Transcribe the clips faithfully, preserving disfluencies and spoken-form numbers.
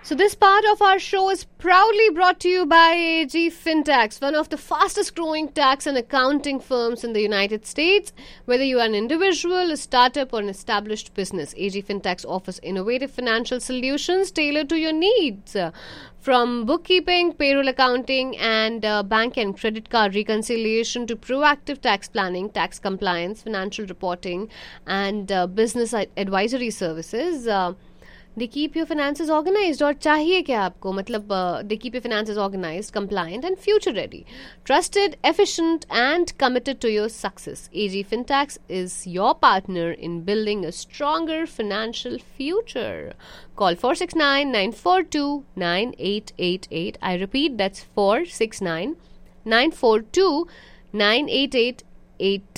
So this part of our show is proudly brought to you by A G Fintax, one of the fastest growing tax and accounting firms in the United States. Whether you are an individual, a startup or an established business, A G Fintax offers innovative financial solutions tailored to your needs. From bookkeeping, payroll accounting and uh, bank and credit card reconciliation to proactive tax planning, tax compliance, financial reporting and uh, business advisory services. Uh, They keep your finances organized. और चाहिए क्या आपको, मतलब they keep your finances organized, compliant and future ready. Trusted, efficient and committed to your success. A G Fintax is your partner in building a stronger financial future. Call four six nine, nine four two, nine eight eight eight. I repeat, that's four six nine, nine four two, nine eight eight eight.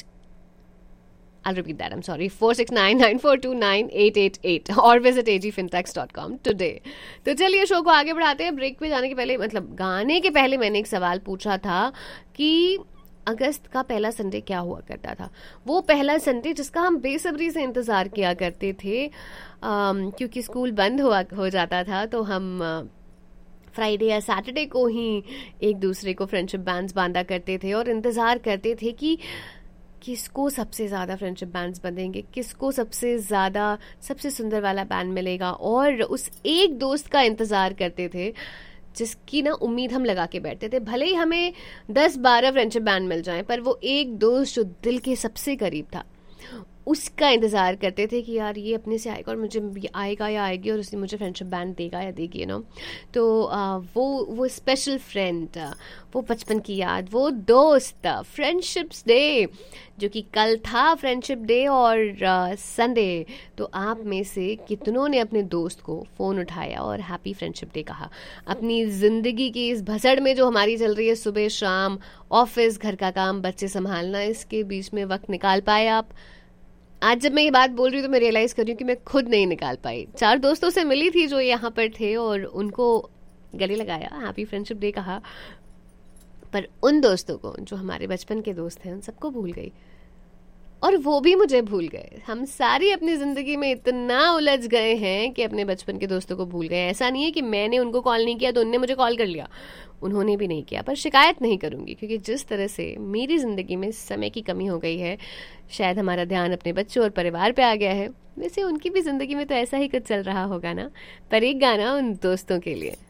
I'll repeat that, I'm sorry, four six nine, nine four two, nine eight eight eight or visit a g fintax dot com today. तो चलिए show को आगे बढ़ाते हैं. Break पे जाने के पहले, मतलब गाने के पहले मैंने एक सवाल पूछा था कि अगस्त का पहला संडे क्या हुआ करता था. वो पहला संडे जिसका हम बेसब्री से इंतज़ार किया करते थे, आम, क्योंकि स्कूल बंद हुआ हो जाता था, तो हम फ्राइडे या सैटरडे को ही एक दूसरे को फ्रेंडशिप बैंड्स बांधा करते थे और इंतज़ार करते थे कि किसको सबसे ज़्यादा फ्रेंडशिप बैंड्स बंधेंगे, किसको सबसे ज़्यादा सबसे सुंदर वाला बैंड मिलेगा. और उस एक दोस्त का इंतज़ार करते थे जिसकी ना उम्मीद हम लगा के बैठते थे. भले ही हमें दस बारह फ्रेंडशिप बैंड मिल जाएं, पर वो एक दोस्त जो दिल के सबसे करीब था उसका इंतज़ार करते थे कि यार ये अपने से आएगा और मुझे आएगा या आएगी और उसने मुझे फ्रेंडशिप बैंड देगा या देगी, यू नो. तो आ, वो वो स्पेशल फ्रेंड, वो बचपन की याद, वो दोस्त. फ्रेंडशिप्स डे जो कि कल था फ्रेंडशिप डे और संडे. तो आप में से कितनों ने अपने दोस्त को फ़ोन उठाया और हैप्पी फ्रेंडशिप डे कहा. अपनी ज़िंदगी की इस भसड़ में जो हमारी चल रही है, सुबह शाम, ऑफिस, घर का काम, बच्चे संभालना, इसके बीच में वक्त निकाल पाए आप? आज जब मैं ये बात बोल रही हूँ तो मैं रियलाइज़ कर रही हूँ कि मैं खुद नहीं निकाल पाई. चार दोस्तों से मिली थी जो यहाँ पर थे और उनको गले लगाया, हैप्पी फ्रेंडशिप डे कहा, पर उन दोस्तों को जो हमारे बचपन के दोस्त हैं उन सबको भूल गई और वो भी मुझे भूल गए. हम सारी अपनी ज़िंदगी में इतना उलझ गए हैं कि अपने बचपन के दोस्तों को भूल गए. ऐसा नहीं है कि मैंने उनको कॉल नहीं किया तो उनने मुझे कॉल कर लिया, उन्होंने भी नहीं किया. पर शिकायत नहीं करूँगी क्योंकि जिस तरह से मेरी ज़िंदगी में समय की कमी हो गई है, शायद हमारा ध्यान अपने बच्चों और परिवार पे आ गया है. वैसे उनकी भी ज़िंदगी में तो ऐसा ही कुछ चल रहा होगा ना. पर एक गाना उन दोस्तों के लिए.